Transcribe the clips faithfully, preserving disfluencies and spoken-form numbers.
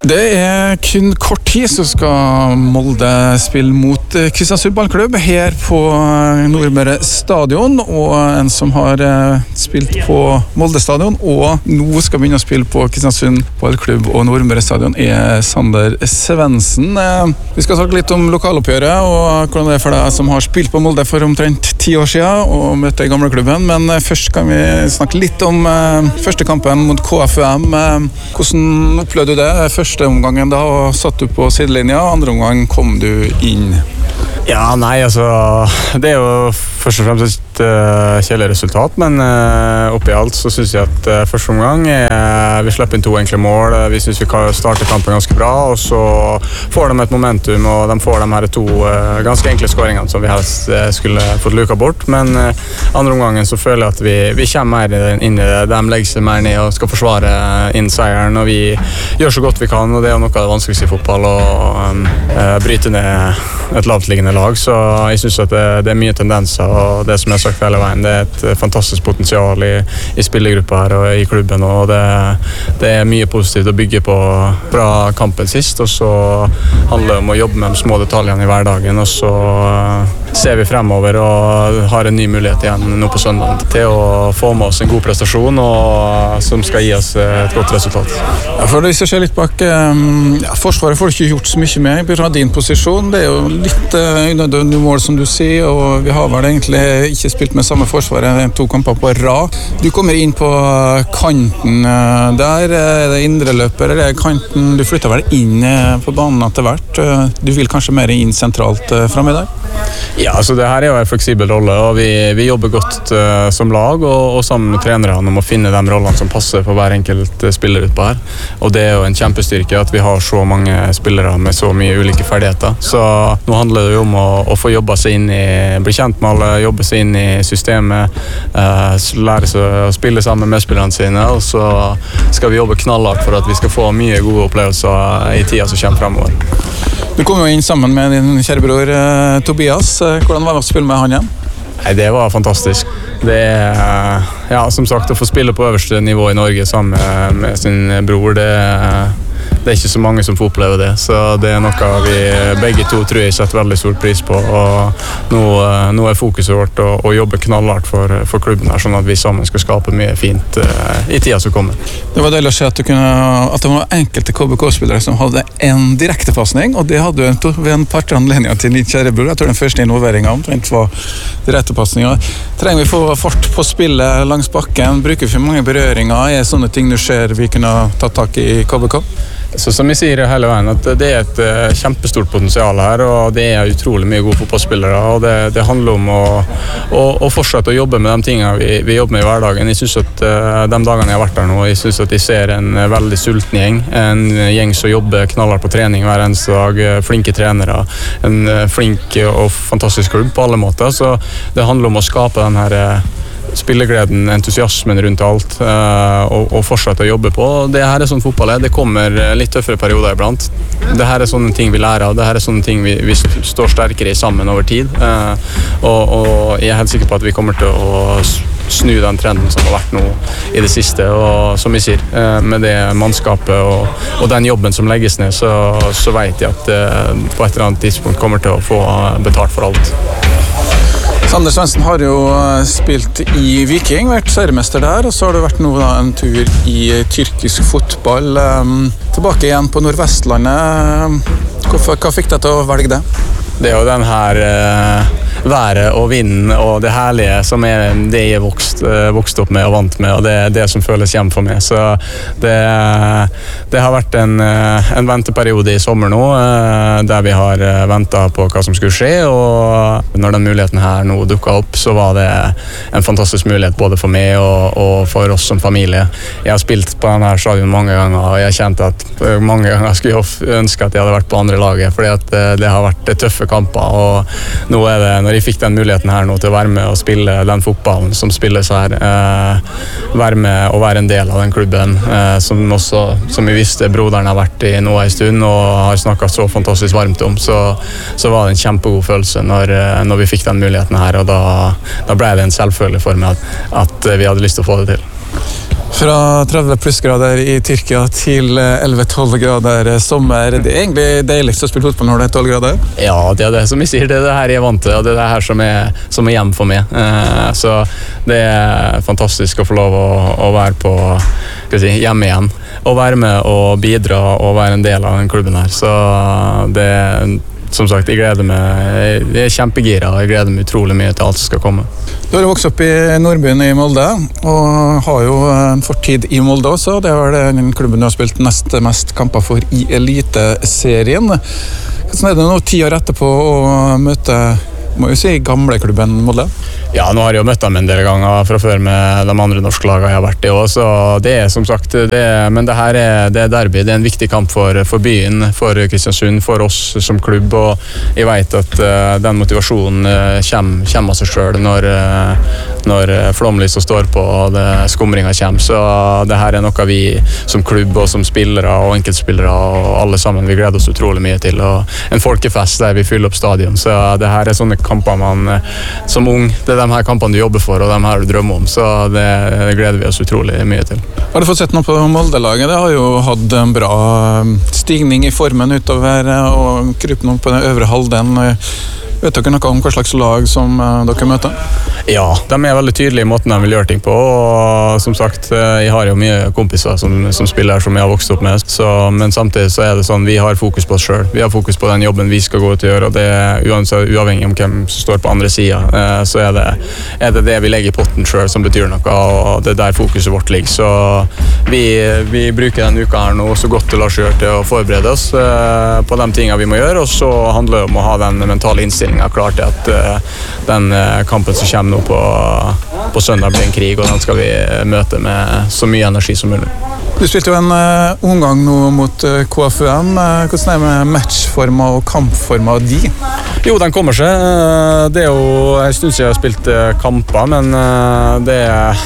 Det er kun kort tid så skal Molde spille mot Kristiansund ballklubb her på Nordmøre stadion, og en som har spilt på Molde stadion og nå skal begynne å spille på Kristiansund ballklubb og Nordmøre stadion er Sander Svendsen. Vi skal snakke litt om lokaloppgjøret og hvordan det er for deg som har spilt på Molde for omtrent ti år siden og møtte i gamle klubben, men først kan vi snakke litt om første kampen mot K F U M. Hvordan opplevde du det? Første omgangen da, og satt du på sidelinja, andre omgang kom du inn. Ja, nei, altså, det er jo først og fremst et uh, kjedelig resultat, men uh, oppi alt så synes jeg at uh, første omgang uh, vi slipper inn to enkle mål, uh, vi synes vi kan starte kampen ganske bra, og så får de et momentum, og de får de her to uh, ganske enkle skåringene som vi helst uh, skulle fått luka bort, men uh, andre omgangen så føler jeg at vi, vi kommer mer inn i det, de legger seg mer ned og skal forsvare inn seieren, og vi gjør så godt vi kan, og det er jo noe av det vanskeligste i fotball, å um, uh, bryte ned et lavtliggende lag, så jeg synes at det, det er mye tendenser, og det som jeg har sagt hele veien, det er et fantastisk potensial i, i spillergruppa her og i klubben, og det, det er mye positivt å bygge på fra kampen sist, og så handler det om å jobbe med de små detaljene i hverdagen, og så ser vi fremover og har en ny mulighet igjen nå på søndag til å få med oss en god prestasjon og, som skal gi oss et godt resultat. Ja, for hvis jeg ser litt bak, ja, Forsvaret får ikke gjort så mye med fra din posisjon, det er jo litt uh, unødvendig mål som du sier, og vi har vel egentlig ikke spilt med samme forsvaret to kamper på rad. Du kommer inn på kanten uh, der, er det indreløper, eller er kanten, du flytter vel inn uh, på banen etter hvert, uh, du vil kanskje mer inn sentralt uh, fremme der? Ja, altså det her er jo en fleksibel rolle, og vi, vi jobber godt uh, som lag og, og sammen med trenerne om å finne de rollene som passer for hver enkelt uh, spiller utpå her, og det er jo en kjempestyrke at vi har så mange spillere med så mye ulike ferdigheter, så nå handler det jo om å, å få jobbe seg inn i, bli kjent med alle, jobbe seg inn i systemet, uh, lære seg å spille sammen med spillerne sine, og så skal vi jobbe knallhardt for at vi skal få mye gode opplevelser i tida som kommer fremover. Du kom jo inn sammen med din kjære bror uh, Tobias. Hvordan var det å spille med han igjen? Nei, det var fantastisk. Det er, ja, som sagt, å få spille på øverste nivå i Norge sammen med, med sin bror, det, det er ikke så mange som får oppleve det. Så det er noe vi begge to tror jeg setter veldig stor pris på. Og nå, nå er fokuset vårt å, å jobbe knallhardt for, for klubben her, sånn at vi sammen skal skape mye fint uh, i tida som kommer. Det var deilig å se at, du kunne, at det var enkelte K B K-spillere som hadde en direktepassning, og det hadde du ved en par anledninger til din kjære bror. Jeg tror den første involveringen omtrent var direktepassninger. Trenger vi få fart på spillet langs bakken? Bruker vi for mange berøringer? Er sånne ting du ser vi kunne tatt tak i K B K? Så som jeg sier hele veien, at det er et uh, kjempestort potensial her, og det er utrolig mye gode fotballspillere, og det, det handler om å, å, å fortsette å jobbe med de tingene vi, vi jobber med i hverdagen. Jeg synes at uh, de dagene jeg har vært her nå, jeg synes at jeg ser en uh, veldig sulten gjeng, en uh, gjeng som jobber knallhardt på trening hver eneste dag, uh, flinke trenere, en uh, flink og fantastisk klubb på alle måter, så det handler om å skape den her uh, spillegleden, entusiasmen rundt alt uh, og, og fortsette å jobbe på. Det her er sånn fotball er. Det kommer litt tøffere perioder iblant. Det her er sånne ting vi lærer av. Det her er sånne ting vi, vi står sterkere i sammen over tid. Uh, og, og jeg er helt sikker på at vi kommer til å snu den trenden som har vært nå i det siste. Og som jeg sier, uh, med det mannskapet og, og den jobben som legges ned, så, så vet jeg at uh, på et eller annet tidspunkt kommer til å få betalt for alt. Sander Svendsen har jo spilt i Viking, vært seriemester der, og så har det vært nå da, en tur i tyrkisk fotball. Um, tilbake igjen på Nordvestlandet. Hvorfor, hva fikk deg til å velge det? Det er jo den her uh, været og vinden og det herlige som er det jeg er vokst, uh, vokst opp med og vant med, og det er det som føles hjem for meg. Så det, det har vært en, uh, en venteperiode i sommer nå, uh, der vi har uh, ventet på hva som skulle skje, og når den muligheten her nå dukket opp, så var det en fantastisk mulighet både for meg og, og for oss som familie. Jeg har spilt på denne stadion mange ganger, og jeg kjente at mange ganger skulle jeg ønske at jeg hadde vært på andre laget, fordi at uh, det har vært tøffe kamper, og nå er det, når jeg fikk den muligheten her nå til å være med og spille den fotballen som spilles her, eh, være med og være en del av den klubben, eh, som også, som vi visste, broderen har vært i nå en stund og har snakket så fantastisk varmt om, så, så var det en kjempegod følelse når, når vi fikk den muligheten her, og da, da ble det en selvfølge for meg at, at vi hadde lyst til å få det til. Fra tretti plussgrader i Tyrkia til elleve tolv grader sommer. Det er egentlig deiligst å spille fotball når det er tolv grader? Ja, det er det som jeg sier. Det er det her jeg er vant til, og det er det her som er, som er hjem for meg. Eh, så det er fantastisk å få lov å, å være på skal jeg si, hjemme igjen. Og være med og bidra og være en del av den klubben her. Så det som sagt, jeg gleder meg. Jeg er kjempegira, og jeg gleder meg utrolig mye til alt som skal komme. Du har vokst opp i Nordbyen i Molde, og har jo en fortid i Molde også. Det var den klubben du har spilt nest mest kamper for i Eliteserien. Hvordan er det nå ti år etterpå å møte, må jo si, gamleklubben Molde? Ja, nå har jeg jo møtt dem en del ganger fra før med de andre norske lagene jeg har vært i også, så det er som sagt, det er, men det her er, det er derby, det er en viktig kamp for, for byen, for Kristiansund, for oss som klubb, og jeg vet at uh, den motivasjonen uh, kommer, kommer av seg selv når, uh, når flomlyset står på og det, skumringen kommer, så det her er noe vi som klubb og som spillere og enkeltspillere og alle sammen, vi gleder oss utrolig mye til, og en folkefest der vi fyller opp stadion, så det her er sånne kamper man uh, som ung, det er de her kampene du jobber for, og de her du drømmer om, så det, det gleder vi oss utrolig mye til. Har du fått sett noe på Molde-laget? Det har jo hatt en bra stigning i formen utover og krypt noe på den øvre halvdelen. Vet dere noe om hva slags lag som dere møter? Ja, de er veldig tydelige i måten de vil gjøre ting på, og som sagt, jeg har jo mye kompiser som, som spiller som jeg har vokst opp med, så, men samtidig så er det sånn, vi har fokus på oss selv. Vi har fokus på den jobben vi skal gå ut og gjøre, og det er uavhengig om hvem som står på andre siden, så er det, er det det vi legger i potten selv som betyr noe, og det er der fokuset vårt ligger. Så vi, vi bruker denne uka her nå så godt det lar seg gjøre til å forberede oss på de tingene vi må gjøre, og så handler det om å ha den mentale innstillingen klar til at den kampen som kommer nå på, på søndag blir en krig, og den skal vi møte med så mye energi som mulig. Du spilte jo en uh, omgang nå mot uh, K F U M. Uh, hvordan er det med matchformer og kampformer de? Jo, den kommer seg. Det er jo en stund siden jeg har spilt kamper, men det,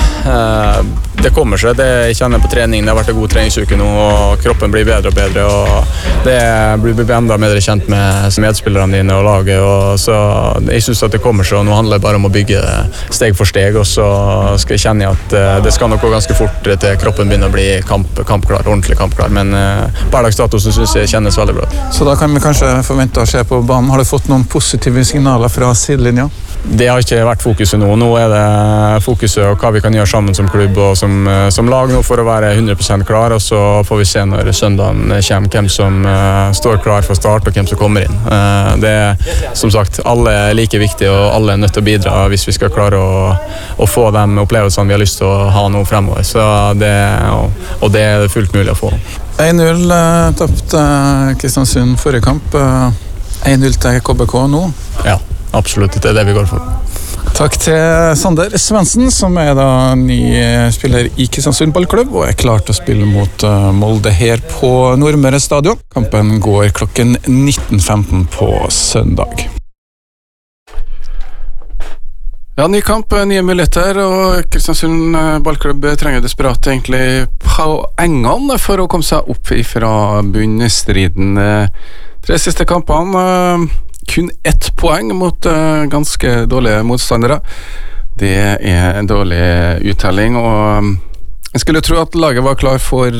det kommer seg. Det jeg kjenner på trening, det har vært en god treningsuke nå, og kroppen blir bedre og bedre, og det blir enda mer kjent med medspillerne dine og laget, og så jeg synes at det kommer seg, og nå handler det bare om å bygge steg for steg, og så skal jeg kjenne at det skal nok gå ganske fort til kroppen begynner å bli kamp, kampklar, ordentlig kampklar, men per dags dato så synes jeg kjennes veldig bra. Så da kan vi kanskje forvente å se på banen. Har du fått noen positive signaler fra sidelinja? Det har ikke vært fokuset nå. Nå er det fokuset og hva vi kan gjøre sammen som klubb og som, som lag nå for å være hundre prosent klar, og så får vi se når søndagen kommer hvem som uh, står klar for start og hvem som kommer inn. Uh, det er som sagt, alle er like viktige og alle er nødt til å bidra hvis vi skal klare å, å få de opplevelsene vi har lyst til å ha nå fremover. Så det, og, og det er fullt mulig å få. én null uh, tapte uh, Kristiansund forrige kamp. Uh, én null til K B K nå. Ja, absolutt. Det er det vi går for. Takk til Sander Svendsen, som er da ny spiller i Kristiansund ballklubb og er klar til å spille mot uh, Molde her på Nordmøre stadion. Kampen går klokken nitten femten på søndag. Ja, ny kamp, nye muligheter, og Kristiansund ballklubb trenger desperat egentlig poengene for å komme seg opp fra bunnstriden. Tre siste kampene, kun ett poeng mot ganske dårlige motstandere. Det er en dårlig uttelling, og jeg skulle tro at laget var klar for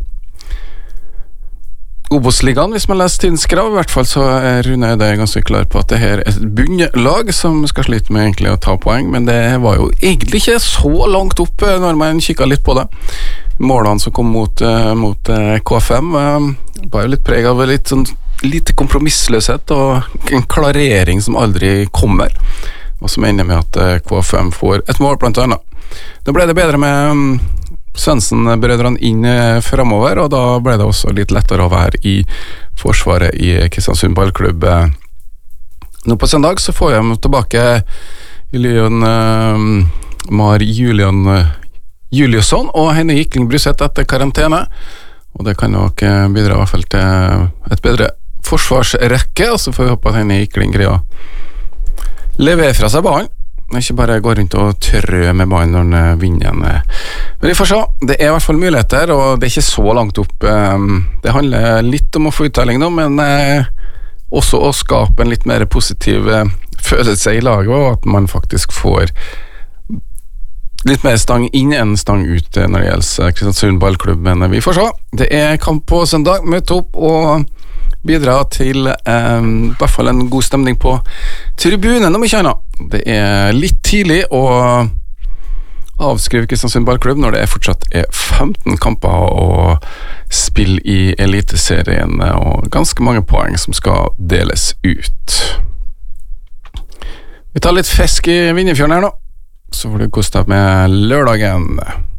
Obos-ligaen, hvis man leser tidens krav. I hvert fall så er Rune Øyde ganske klar på at det her er et bunnlag som skal slite med egentlig å ta poeng, men det var jo egentlig ikke så langt opp når man kikket litt på det. Målene som kom mot, mot K F M var jo litt preg av litt sånn lite kompromissløshet og en klarering som aldri kommer, og som ender med at K F M får et mål blant annet. Da ble det bedre med Svendsen-brødrene inn fremover, og da ble det også litt lettere å være i forsvaret i Kristiansund ballklubb. Nå på søndag så får jeg tilbake Julian uh, Mar Julian uh, Juliusson og Heine Gikling Bruseth etter karantene, og det kan nok bidra i hvert fall til et bedre forsvarsrekke, og så får vi håpe at Heine Gikling greier å levere fra seg ballen. Ikke bare gå rundt og trø med ballen når den vinner en. Men vi får se. Det er i hvert fall muligheter, og det er ikke så langt opp. Det handler litt om å få uttelling nå, men også å skape en litt mer positiv følelse i laget, og at man faktisk får litt mer stang inn enn stang ut når det gjelder Kristiansund ballklubb, men vi får se. Det er kamp på søndag, møte opp og bidra til eh, i hvert fall en god stemning på tribunen om ikke annet. Det er litt tidlig å avskrive Kristiansund ballklubb når det fortsatt er femten kamper å spille i eliteserien og ganske mange poeng som skal deles ut. Vi tar litt fisk i Vinjefjorden her nå, så får du koste deg med lørdagen.